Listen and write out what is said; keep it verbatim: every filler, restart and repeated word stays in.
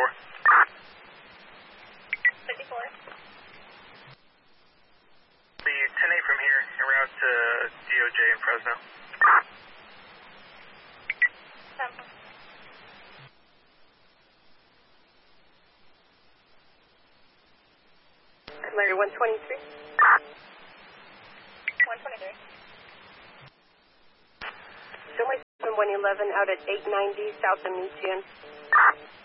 fifty-four. fifty-four. The ten eight from here, en route to D O J in Fresno. Sample. Larry, one twenty-three. one twenty-three. Show my one eleven out at eight ninety south of Meechian.